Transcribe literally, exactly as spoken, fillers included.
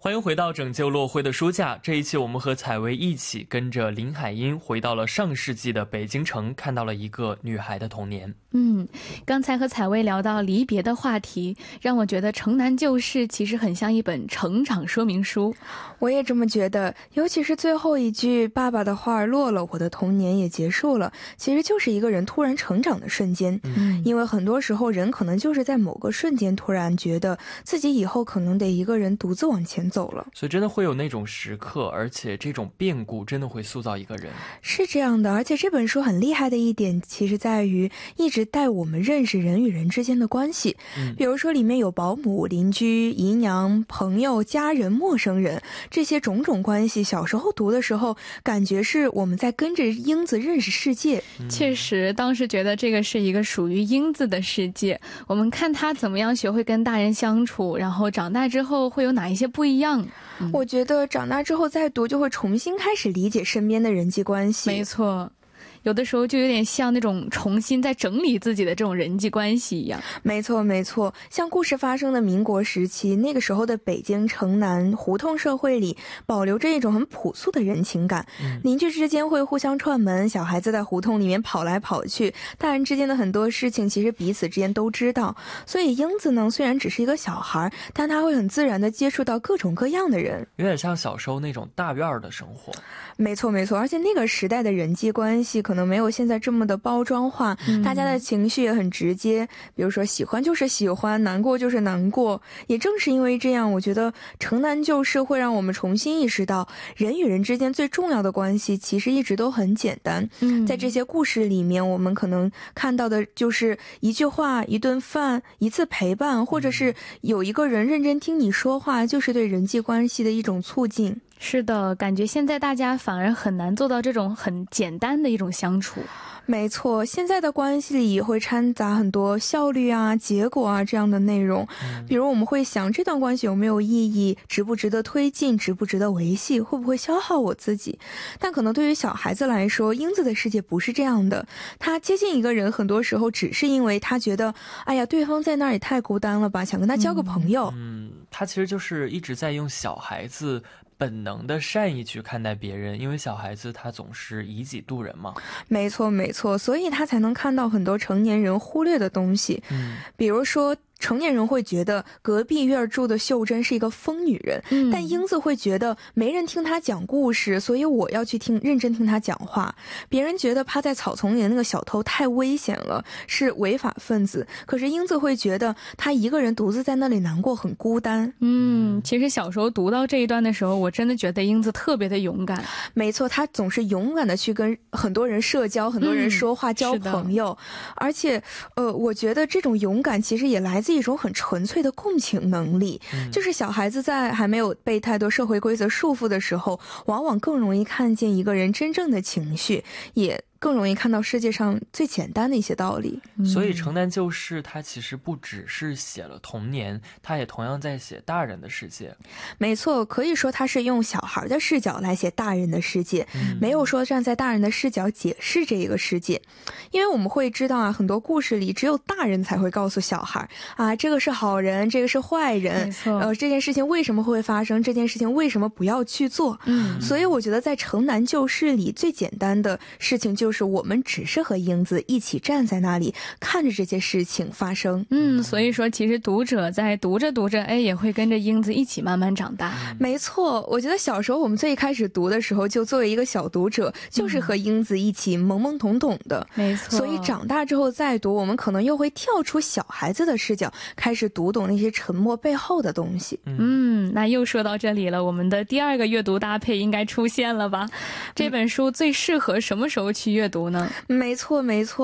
欢迎回到拯救落灰的书架，这一期我们和采薇一起跟着林海音回到了上世纪的北京城，看到了一个女孩的童年。 嗯，刚才和采薇聊到离别的话题，让我觉得城南旧事其实很像一本成长说明书。 我也这么觉得，尤其是最后一句爸爸的话落了，我的童年也结束了，其实就是一个人突然成长的瞬间。嗯，因为很多时候人可能就是在某个瞬间突然觉得自己以后可能得一个人独自往前走了， 所以真的会有那种时刻，而且这种变故真的会塑造一个人。 是这样的，而且这本书很厉害的一点其实在于一直带我们认识人与人之间的关系。嗯，比如说里面有保姆、邻居、姨娘、朋友、家人、陌生人，这些种种关系，小时候读的时候感觉是我们在跟着英子认识世界。 嗯，确实当时觉得这个是一个属于英子的世界，我们看她怎么样学会跟大人相处，然后长大之后会有哪一些不一样。 嗯，我觉得长大之后再读就会重新开始理解身边的人际关系。 没错，有的时候就有点像那种重新在整理自己的这种人际关系一样。 没错没错，像故事发生的民国时期，那个时候的北京城南胡同社会里保留着一种很朴素的人情感。嗯，邻居之间会互相串门，小孩子在胡同里面跑来跑去，大人之间的很多事情其实彼此之间都知道。所以英子呢虽然只是一个小孩，但他会很自然地接触到各种各样的人， 有点像小时候那种大院的生活。 没错没错，而且那个时代的人际关系可能没有现在这么的包装化，嗯，大家的情绪也很直接，比如说喜欢就是喜欢，难过就是难过。也正是因为这样，我觉得城南旧事会让我们重新意识到人与人之间最重要的关系其实一直都很简单。嗯，在这些故事里面，我们可能看到的就是一句话、一顿饭、一次陪伴，或者是有一个人认真听你说话，就是对人际关系的一种促进。 是的，感觉现在大家反而很难做到这种很简单的一种相处。 没错，现在的关系里会掺杂很多效率啊、结果啊这样的内容。比如我们会想这段关系有没有意义，值不值得推进，值不值得维系，会不会消耗我自己。但可能对于小孩子来说，英子的世界不是这样的，他接近一个人很多时候只是因为他觉得哎呀对方在那儿也太孤单了吧，想跟他交个朋友。 嗯，他其实就是一直在用小孩子本能的善意去看待别人，因为小孩子他总是以己度人嘛。 没错没错，所以他才能看到很多成年人忽略的东西。嗯，比如说成年人会觉得隔壁院住的秀珍是一个疯女人，嗯，但英子会觉得没人听她讲故事，所以我要去听认真听她讲话。别人觉得趴在草丛里的那个小偷太危险了，是违法分子，可是英子会觉得她一个人独自在那里难过，很孤单。 嗯，其实小时候读到这一段的时候，我真的觉得英子特别的勇敢。 没错，她总是勇敢的去跟很多人社交，很多人说话，嗯，交朋友。而且呃，我觉得这种勇敢其实也来自一种很纯粹的共情能力。嗯，就是小孩子在还没有被太多社会规则束缚的时候，往往更容易看见一个人真正的情绪，也更容易看到世界上最简单的一些道理。 所以城南旧事它其实不只是写了童年，它也同样在写大人的世界。 没错，可以说它是用小孩的视角来写大人的世界，嗯，没有说站在大人的视角解释这一个世界。因为我们会知道啊，很多故事里只有大人才会告诉小孩啊，这个是好人，这个是坏人，呃，这件事情为什么会发生，这件事情为什么不要去做。嗯，所以我觉得在城南旧事里最简单的事情就是我们只是和英子一起站在那里看着这些事情发生。 嗯，所以说其实读者在读着读着哎，也会跟着英子一起慢慢长大。 没错，我觉得小时候我们最开始读的时候，就作为一个小读者，就是和英子一起懵懵懂懂的。没错，所以长大之后再读，我们可能又会跳出小孩子的视角，开始读懂那些沉默背后的东西。 嗯，那又说到这里了，我们的第二个阅读搭配应该出现了吧？这本书最适合什么时候去阅读呢？ 没错没错，